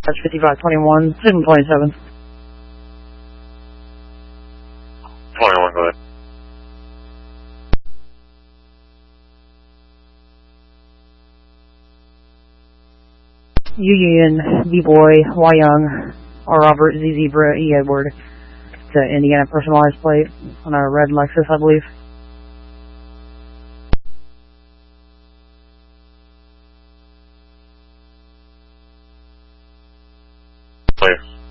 That's 5521, Signal 27. 21, go ahead. Union, B-Boy, Y Young, R Robert, Z Zebra, E Edward. It's an Indiana personalized plate on a red Lexus, I believe.